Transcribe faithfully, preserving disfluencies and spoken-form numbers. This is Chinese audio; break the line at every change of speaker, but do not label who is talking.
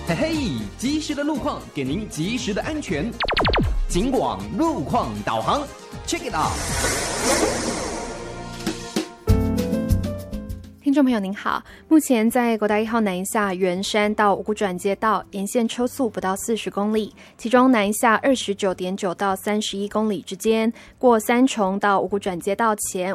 嘿嘿，及时的路况给您及时的安全。警广路况导航 ，Check it out。
听众朋友您好，目前在国道一号南下圆山到五股转接道沿线车速不到四十公里，其中南下二十九点九到三十一公里之间，过三重到五股转接道前